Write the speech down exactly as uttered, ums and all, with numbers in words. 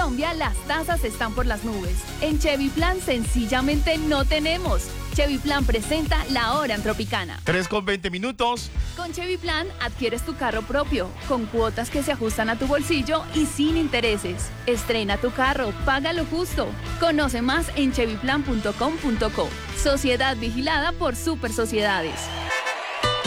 Colombia las tasas están por las nubes. En Chevy Plan sencillamente no tenemos. Chevy Plan presenta La Hora en Tropicana. tres con veinte minutos. Con Chevy Plan adquieres tu carro propio, con cuotas que se ajustan a tu bolsillo y sin intereses. Estrena tu carro, paga lo justo. Conoce más en chevy plan punto com punto co. Sociedad vigilada por Super Sociedades.